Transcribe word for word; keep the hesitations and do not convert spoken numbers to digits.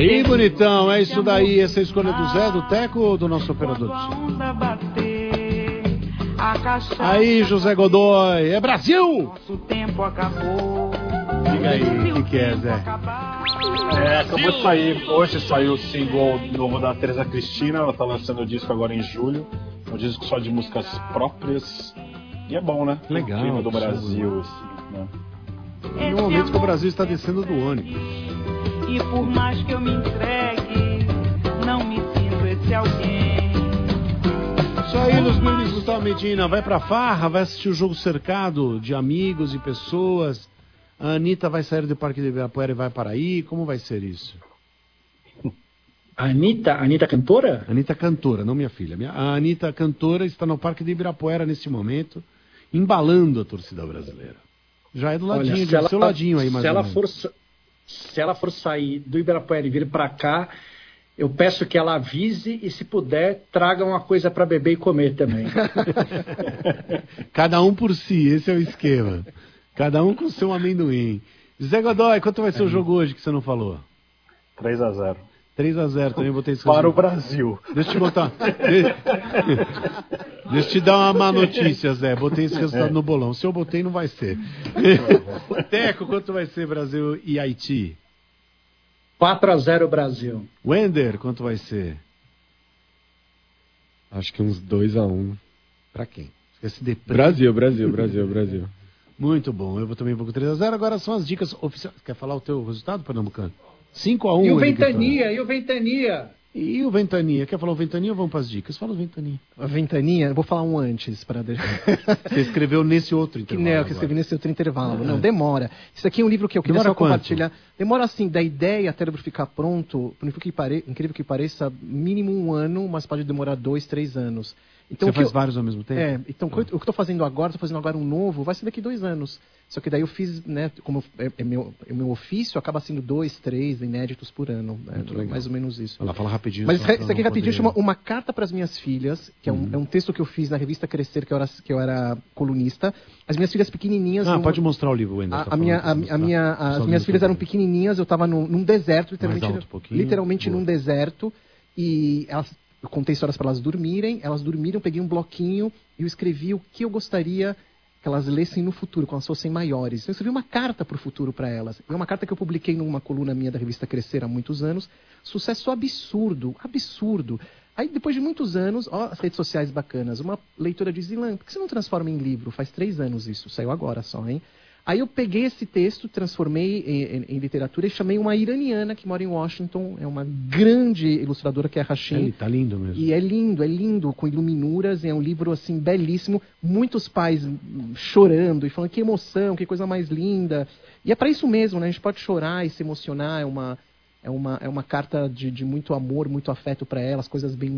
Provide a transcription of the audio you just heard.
Aí, bonitão, é isso daí. Essa é a escolha do Zé, do Teco ou do nosso operador de som? Aí, José Godoy, é Brasil! Nosso tempo acabou. Diga aí, o que, que é, Zé? É, acabou de sair, hoje saiu o single novo da Teresa Cristina, ela tá lançando o disco agora em julho. Um disco só de músicas próprias. E é bom, né? Legal. O clima do Brasil, assim, né? No momento que o Brasil está descendo do ônibus. E por mais que eu me entregue, não me sinto esse alguém. Isso aí, Luiz Nunes, Gustavo Medina. Vai pra farra, vai assistir o jogo cercado de amigos e pessoas. A Anitta vai sair do Parque de Ibirapuera e vai para aí. Como vai ser isso? A Anitta, a Anitta cantora? Anitta cantora, não minha filha. A Anitta cantora está no Parque de Ibirapuera nesse momento, embalando a torcida brasileira. Já é do ladinho, Olha, do ela, seu ladinho aí, mais se ou ela menos. for Se ela for sair do Ibirapuera e vir para cá, eu peço que ela avise e, se puder, traga uma coisa para beber e comer também. Cada um por si, esse é o esquema. Cada um com seu amendoim. Zé Godoy, quanto vai ser é. o jogo hoje que você não falou? três a zero. três a zero, também botei esse Para o Brasil. Deixa eu te botar. Deixa... Deixa eu te dar uma má notícia, Zé. Botei esse resultado é. no bolão. Se eu botei, não vai ser. Teco, quanto vai ser Brasil e Haiti? quatro a zero Brasil. Wender, quanto vai ser? Acho que uns dois a um. Pra quem? Brasil, Brasil, Brasil, Brasil. Muito bom. Eu também vou com três a zero. Agora são as dicas oficiais. Quer falar o teu resultado, Pernambucano? cinco a um. E o Ventania, e o Ventania. E o Ventania? Quer falar o Ventania ou vamos para as dicas? Fala o Ventania. A Ventania, eu vou falar um antes para deixar. Você escreveu nesse outro intervalo. Não, que eu escrevi nesse outro intervalo. Não, demora. Isso aqui é um livro que eu queria demora só compartilhar. Quanto? Demora assim, da ideia até o livro ficar pronto, por incrível que, pare... incrível que pareça, mínimo um ano, mas pode demorar dois, três anos. Então, Você faz eu... vários ao mesmo tempo? É, então ah. o que eu estou fazendo agora, estou fazendo agora um novo, vai ser daqui dois anos. Só que daí eu fiz, né, como é, é, meu, é meu ofício, acaba sendo dois, três inéditos por ano. Né, mais ou menos isso. Ela fala rapidinho. Mas isso aqui rapidinho poder... chama Uma Carta para as Minhas Filhas, que é um, hum. é um texto que eu fiz na revista Crescer, que eu era, que eu era colunista. As minhas filhas pequenininhas... Ah, uma... pode mostrar o livro, Wender. A, tá a minha, a, a minha, as minhas filhas eram pequenininhas, eu estava num, num deserto, literalmente, alto, um literalmente num deserto, e elas... Eu contei histórias para elas dormirem, elas dormiram, peguei um bloquinho e eu escrevi o que eu gostaria que elas lessem no futuro, quando elas fossem maiores. Então eu escrevi uma carta para o futuro para elas. É uma carta que eu publiquei numa coluna minha da revista Crescer há muitos anos. Sucesso absurdo, absurdo. Aí depois de muitos anos, ó, as redes sociais bacanas, uma leitora diz, Ilan, por que você não transforma em livro? Faz três anos isso, saiu agora só, hein? Aí eu peguei esse texto, transformei em, em, em literatura e chamei uma iraniana que mora em Washington, é uma grande ilustradora que é a Hashim. É, tá lindo mesmo. E é lindo, é lindo, com iluminuras, é um livro assim belíssimo, muitos pais chorando e falando que emoção, que coisa mais linda. E é para isso mesmo, né? A gente pode chorar e se emocionar, é uma, é uma, é uma carta de, de muito amor, muito afeto para elas, coisas bem